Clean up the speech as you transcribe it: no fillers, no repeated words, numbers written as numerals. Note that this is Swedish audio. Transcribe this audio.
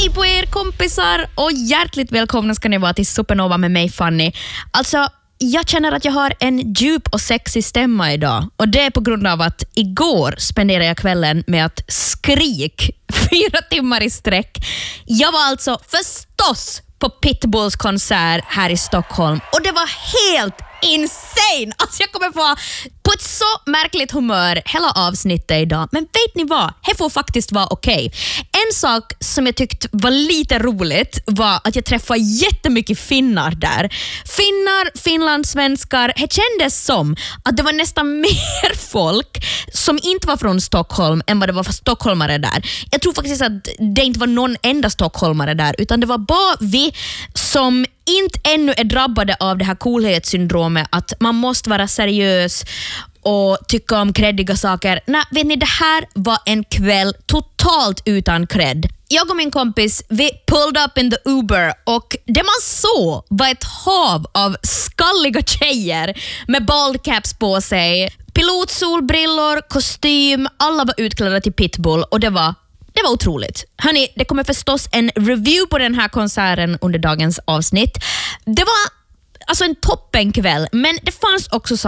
Hej på er kompisar och hjärtligt välkomna ska ni vara till Supernova med mig Fanny. Alltså, jag känner att jag har en djup och sexig stämma idag. Och det är på grund av att igår spenderade jag kvällen med att skrik 4 timmar i sträck. Jag var alltså förstås på Pitbulls konsert här i Stockholm. Och det var helt insane! Alltså jag kommer få på ett så märkligt humör hela avsnittet idag. Men vet ni vad? Det får faktiskt vara okej. En sak som jag tyckte var lite roligt var att jag träffade jättemycket finnar där. Finnar, finlandssvenskar. Det kändes som att det var nästan mer folk som inte var från Stockholm än vad det var för stockholmare där. Jag tror faktiskt att det inte var någon enda stockholmare där, utan det var bara vi som inte ännu är drabbade av det här coolhetssyndromet att man måste vara seriös och tycka om kreddiga saker. Nej, vet ni, det här var en kväll totalt utan kredd. Jag och min kompis, vi pulled up in the Uber och det man såg var ett hav av skalliga tjejer med bald caps på sig, pilotsolbrillor, kostym, alla var utklädda till Pitbull och det var otroligt. Hörrni, det kommer förstås en review på den här konserten under dagens avsnitt. Det var alltså en toppenkväll, men det fanns också